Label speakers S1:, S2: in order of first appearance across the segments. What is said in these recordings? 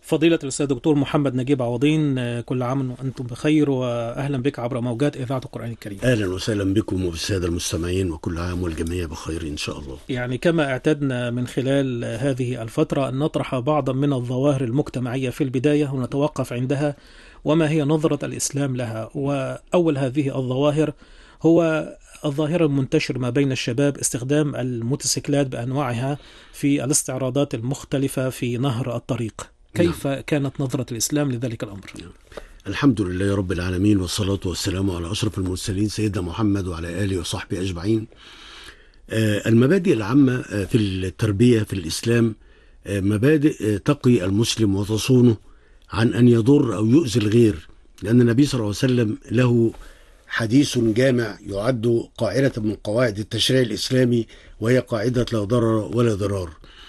S1: فضيلة الأستاذ دكتور محمد نجيب عوضين، كل عام وأنتم بخير، وأهلا بك عبر موجات إذاعة القرآن الكريم.
S2: أهلا وسهلا بكم وبالسادة المستمعين، وكل عام والجميع بخير إن شاء الله.
S1: يعني كما اعتدنا من خلال هذه الفترة أن نطرح بعضا من الظواهر المجتمعية في البداية ونتوقف عندها، وما هي نظرة الإسلام لها. وأول هذه الظواهر هو الظاهرة المنتشرة ما بين الشباب، استخدام الموتوسيكلات بأنواعها في الاستعراضات المختلفة في نهر الطريق. كيف كانت نظرة الإسلام لذلك الأمر؟
S2: الحمد لله رب العالمين، والصلاة والسلام على أشرف المرسلين سيدنا محمد وعلى آله وصحبه أجمعين. المبادئ العامة في التربية في الإسلام مبادئ تقي المسلم وتصونه عن أن يضر أو يؤذي الغير، لأن النبي صلى الله عليه وسلم له حديث جامع يعد قاعدة من قواعد التشريع الإسلامي، وهي قاعدة لا ضرر ولا ضرار،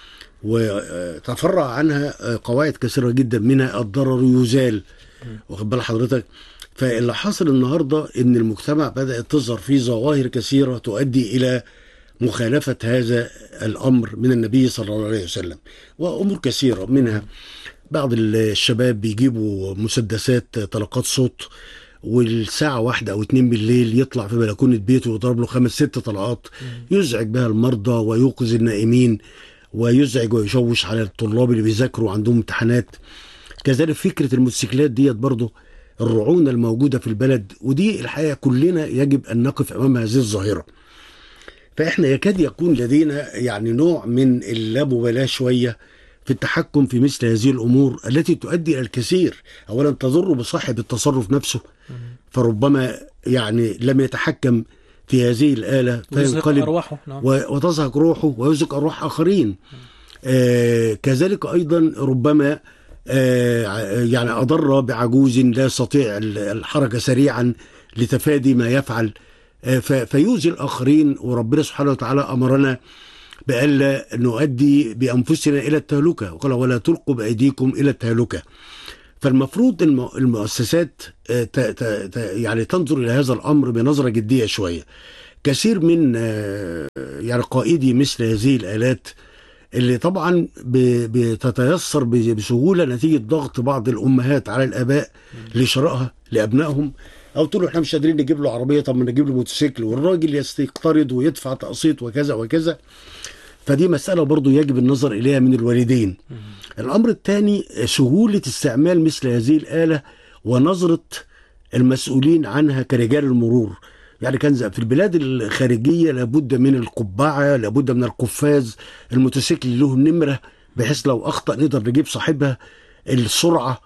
S2: وتفرع عنها قواعد كثيرة جدا، منها الضرر يزال. واخد بال حضرتك؟ فاللي حاصل النهاردة ان المجتمع بدأت تظهر فيه ظواهر كثيرة تؤدي الى مخالفة هذا الامر من النبي صلى الله عليه وسلم، وامور كثيرة، منها بعض الشباب بيجيبوا مسدسات طلقات صوت، والساعة 1 أو 2 بالليل يطلع في بلكونة بيته ويضرب له 5-6 طلقات يزعج بها المرضى ويوقظ النائمين ويزعج ويشوش على الطلاب اللي بيذاكروا عندهم امتحانات. كذلك فكرة الموتوسيكلات ديت برضو الرعونة الموجودة في البلد، ودي الحقيقة كلنا يجب أن نقف أمام هذه الظاهرة. فإحنا يكاد يكون لدينا يعني نوع من اللامبالاة شوية في التحكم في مثل هذه الأمور التي تؤدي إلى الكثير. أولا تضر بصاحب التصرف نفسه، فربما يعني لم يتحكم في هذه الآلة فينقلب وتزهق روحه ويزهق أرواح آخرين. كذلك أيضا ربما يعني أضر بعجوز لا يستطيع الحركة سريعا لتفادي ما يفعل، فيؤذي الآخرين. وربنا سبحانه وتعالى أمرنا بألا نؤدي بأنفسنا إلى التهلكة، وقال ولا تلقوا بأيديكم إلى التهلكة. فالمفروض المؤسسات يعني تنظر إلى هذا الأمر بنظرة جدية شوية. كثير من يعني قائدي مثل هذه الآلات اللي طبعا بتتيسر بسهولة نتيجة ضغط بعض الأمهات على الآباء لشرائها لأبنائهم، أو تقول له احنا مش قادرين نجيب له عربية، طب ما نجيب له موتوسيكل، والراجل يستقترض ويدفع تقسيط وكذا وكذا. فدي مسألة برضو يجب النظر إليها من الوالدين. الأمر الثاني سهولة استعمال مثل هذه الآلة ونظرة المسؤولين عنها كرجال المرور. يعني كان في البلاد الخارجية لابد من القبعة، لابد من القفاز، الموتوسيكل له نمرة بحيث لو أخطأ نقدر نجيب صاحبها، السرعة،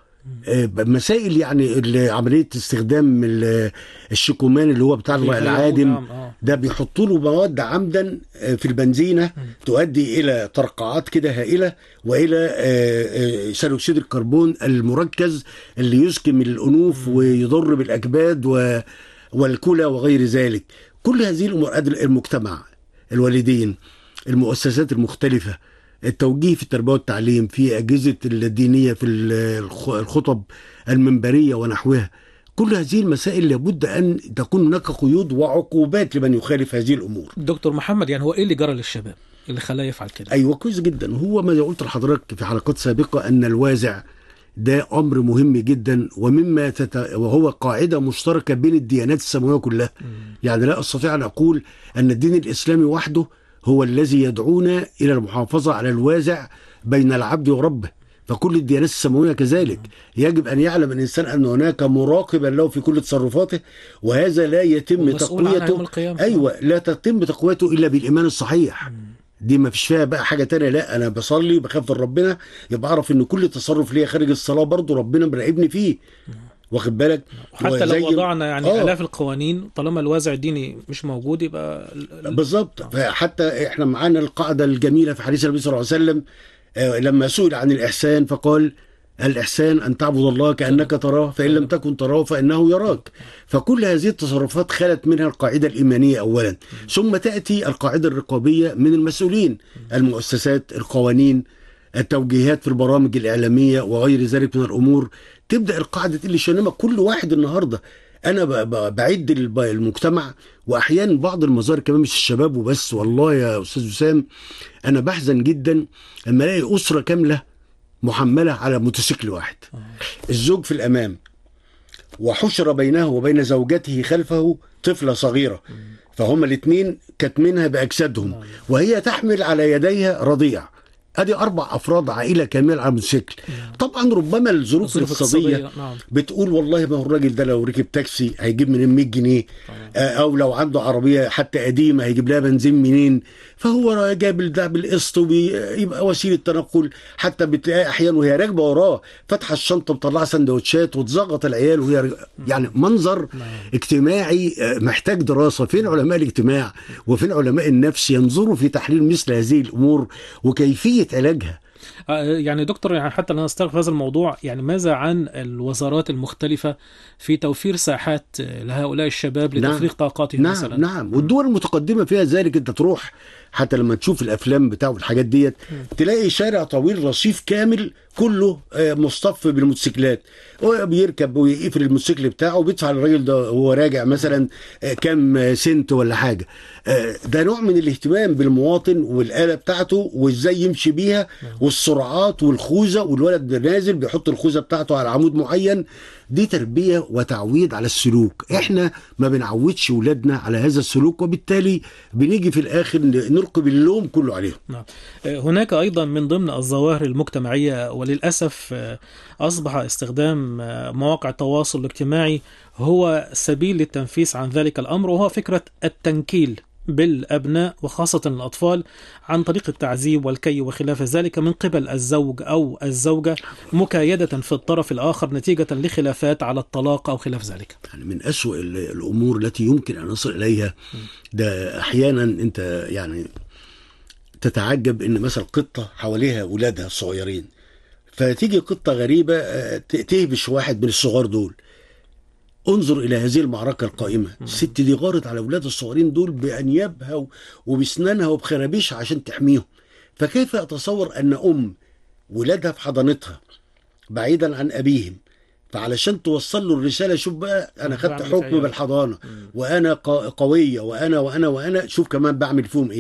S2: مسائل يعني عملية استخدام الشكومان اللي هو بتاع العادم ده بيحطوا له مواد عمدا في البنزينة تؤدي إلى ترقعات كده هائلة، وإلى ثاني أكسيد الكربون المركز اللي يسكم الأنوف ويضر بالأكباد والكلى وغير ذلك. كل هذه الأمور المجتمع، الوالدين، المؤسسات المختلفة، التوجيه في التربية والتعليم، في أجهزة الدينية، في الخطب المنبرية ونحوها، كل هذه المسائل لابد أن تكون هناك قيود وعقوبات لمن يخالف هذه الأمور.
S1: دكتور محمد، يعني هو إيه اللي جرى للشباب اللي خلاه يفعل كده؟
S2: أيوة كويس جدا. هو ما قلت لحضرتك في حلقات سابقة أن الوازع ده أمر مهم جدا، ومما وهو قاعدة مشتركة بين الديانات السماوية كلها. يعني لا أستطيع أن أقول أن الدين الإسلامي وحده هو الذي يدعونا إلى المحافظة على الوازع بين العبد وربه، فكل الديانات السماوية كذلك. يجب أن يعلم الإنسان أن هناك مراقبا له في كل تصرفاته، وهذا لا يتم تقويته. أيوة، لا تتم تقويته إلا بالإيمان الصحيح. دي ما فيش فيها بقى حاجة تانية. لا، أنا بصلي بخاف من ربنا، يبقى أعرف إن كل تصرف ليا خارج الصلاة برضو ربنا مراقبني فيه. واخد بالك؟
S1: حتى لو وضعنا يعني آلاف القوانين، طالما الوازع الديني مش موجود يبقى
S2: بالظبط. فحتى احنا معانا القاعدة الجميلة في حديث النبي صلى الله عليه وسلم لما سئل عن الإحسان فقال الإحسان أن تعبد الله كأنك تراه فإن لم تكن تراه فإنه يراك. فكل هذه التصرفات خلت منها القاعدة الإيمانية أولا، ثم تأتي القاعدة الرقابية من المسؤولين، المؤسسات، القوانين، التوجيهات في البرامج الإعلامية وغير ذلك من الأمور. تبدأ القاعدة تقل شنما. كل واحد النهاردة أنا بعد المجتمع، وأحيانا بعض المظاهر كمان مش الشباب وبس. والله يا أستاذ وسام أنا بحزن جدا لما ألاقي أسرة كاملة محملة على موتوسيكل واحد. الزوج في الأمام، وحشر بينه وبين زوجته خلفه طفلة صغيرة، فهم الاثنين كاتمينها بأجسادهم، وهي تحمل على يديها رضيع. ادي 4 افراد عائله كامله على الموتوسيكل. طبعا ربما الظروف الاقتصاديه بتقول والله ما هو الراجل ده لو ركب تاكسي هيجيب منين 100 جنيه، او لو عنده عربيه حتى قديمه هيجيب لها بنزين منين، فهو جاب ده بالقسط ويبقى وسيله تنقل. حتى بتلاقي احيانا وهي راكبه وراه فاتحه الشنطه مطلعه سندوتشات وتزغط العيال وهي يعني منظر اجتماعي محتاج دراسه. فين علماء الاجتماع وفين علماء النفس ينظروا في تحليل مثل هذه الامور وكيفيه علاجها؟
S1: يعني دكتور، يعني حتى لا نستغرق هذا الموضوع، يعني ماذا عن الوزارات المختلفة في توفير ساحات لهؤلاء الشباب لتفريغ طاقاتهم مثلا؟
S2: نعم، والدول المتقدمة فيها ذلك. انت تروح حتى لما تشوف الافلام بتاعه الحاجات ديت تلاقي شارع طويل رصيف كامل كله مصطف بالموتوسيكلات، وبيركب ويقفل الموتوسيكل بتاعه وبيدفع للراجل ده وهو راجع مثلا كام سنت ولا حاجة. ده نوع من الاهتمام بالمواطن والآلة بتاعته وازاي يمشي بيها والسرعات والخوذة، والولد نازل بيحط الخوذة بتاعته على عمود معين. دي تربية وتعويد على السلوك. احنا ما بنعودش ولادنا على هذا السلوك، وبالتالي بنيجي في الاخر نلقي اللوم كله عليهم.
S1: هناك ايضا من ضمن الظواهر المجتمعية، وللأسف اصبح استخدام مواقع التواصل الاجتماعي هو سبيل للتنفيس عن ذلك الامر، وهو فكرة التنكيل بالأبناء وخاصة الأطفال عن طريق التعذيب والكي وخلاف ذلك من قبل الزوج أو الزوجة، مكايدة في الطرف الآخر نتيجة لخلافات على الطلاق أو خلاف ذلك.
S2: يعني من أسوأ الأمور التي يمكن أن نصل إليها. ده أحيانا أنت يعني تتعجب إن مثلا قطة حواليها أولادها الصغيرين، فتيجي قطة غريبة تهبش واحد من الصغار دول. انظر إلى هذه المعركة القائمة. الست دي غارت على أولاد الصغيرين دول بأنيابها وبسنانها وبخرابيشها عشان تحميهم. فكيف أتصور أن ولادها في حضانتها بعيدا عن أبيهم، فعلشان توصل له الرسالة، شوف بقى أنا خدت حكم بالحضانة وأنا قوية وأنا شوف كمان بعمل فيهم إيه.